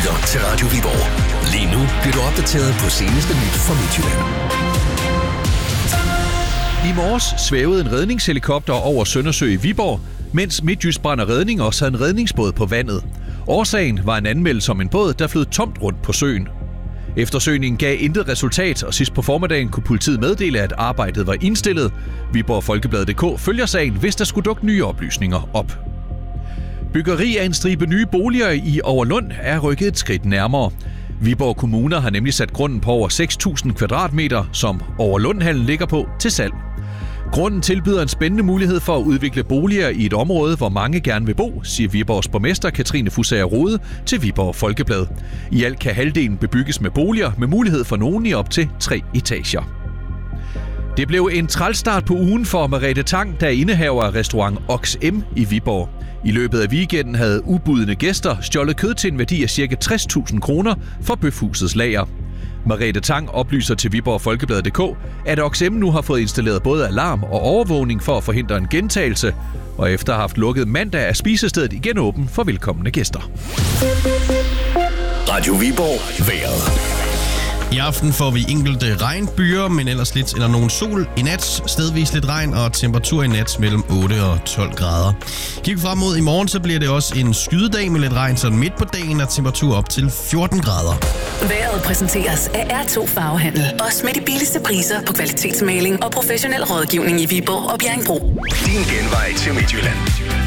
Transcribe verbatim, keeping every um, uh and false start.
lytter til Radio Viborg. Lige nu bliver du opdateret på seneste nyt fra Midtjylland. I morges svævede en redningshelikopter over Søndersø i Viborg, mens Midtjysk Brand og Redning også havde en redningsbåd på vandet. Årsagen var en anmeldelse om en båd, der flød tomt rundt på søen. Eftersøgningen gav intet resultat, og sidst på formiddagen kunne politiet meddele, at arbejdet var indstillet. Viborg Folkeblad punktum d k følger sagen, hvis der skulle dukke nye oplysninger op. Byggeri af en stribe nye boliger i Overlund er rykket et skridt nærmere. Viborg Kommune har nemlig sat grunden på over seks tusind kvadratmeter, som Overlundhallen ligger på, til salg. Grunden tilbyder en spændende mulighed for at udvikle boliger i et område, hvor mange gerne vil bo, siger Viborgs borgmester Katrine Fusager Rode til Viborg Folkeblad. I alt kan halvdelen bebygges med boliger med mulighed for nogen i op til tre etager. Det blev en trælstart på ugen for Merete Tang, der er indehaver af restaurant Ox M i Viborg. I løbet af weekenden havde ubudne gæster stjålet kød til en værdi af ca. tres tusind kroner for Bøfhusets lager. Merete Tang oplyser til Viborg Folkeblad punktum d k, at Ox M nu har fået installeret både alarm og overvågning for at forhindre en gentagelse, og efter at have haft lukket mandag er spisestedet igen åben for velkomne gæster. Radio Viborg vejret. I aften får vi enkelte regnbyer, men ellers lidt eller nogen sol. I nat stedvis lidt regn og temperatur i nat mellem otte og tolv grader. Kig frem mod i morgen, så bliver det også en skydedag med lidt regn, så midt på dagen er temperatur op til fjorten grader. Vejret præsenteres af R to Farvehandel. Også med de billigste priser på kvalitetsmaling og professionel rådgivning i Viborg og Bjerringbro. Din genvej til Midtjylland.